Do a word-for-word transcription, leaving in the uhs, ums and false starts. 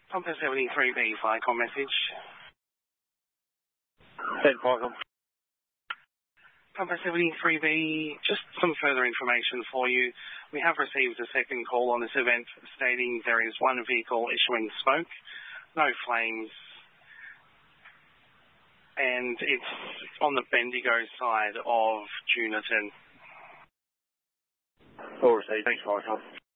Pumper seventy-three B, Flycom message. ten Flycom. Pumper seventy-three B, just some further information for you. We have received a second call on this event stating there is one vehicle issuing smoke, no flames, and it's on the Bendigo side of Juniton. All received. Thanks, Flycom.